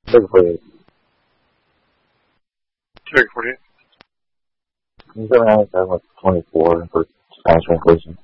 Figure 48. Figure 48. He's 797 with 24 for Spanish translation.